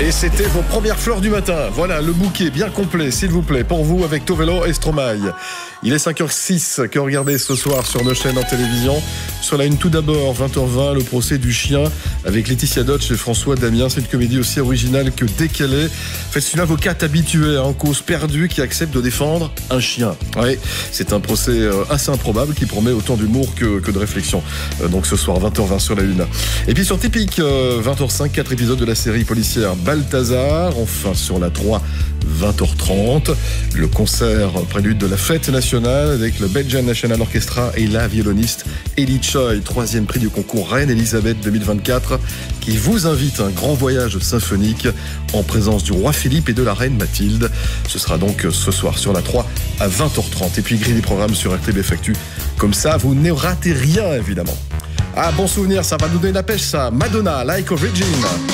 Et c'était vos premières fleurs du matin. Voilà, le bouquet bien complet, s'il vous plaît, pour vous avec Tovelo et Stromae. Il est 5h06 que regardez ce soir sur nos chaînes en télévision. Sur la une, tout d'abord, 20h20, le procès du chien avec Laetitia Dodge et François Damien. C'est une comédie aussi originale que décalée. En fait, c'est une avocate habituée en cause perdue qui accepte de défendre un chien. Oui, c'est un procès assez improbable qui promet autant d'humour que de réflexion. Donc ce soir, 20h20 sur la une. Et puis sur Typique, 20h05, 4 épisodes de la série policière Balthazar. Enfin sur la 3, 20h30, le concert prélude de la fête nationale avec le Belgian National Orchestra et la violoniste Ellie Choi, 3e prix du concours Reine Elisabeth 2024, qui vous invite à un grand voyage symphonique en présence du roi Philippe et de la reine Mathilde. Ce sera donc ce soir sur la 3 à 20h30. Et puis grille des programmes sur RTBF Actu. Comme ça, vous ne ratez rien évidemment. Ah, bon souvenir, ça va nous donner la pêche ça. Madonna, Like a Virgin.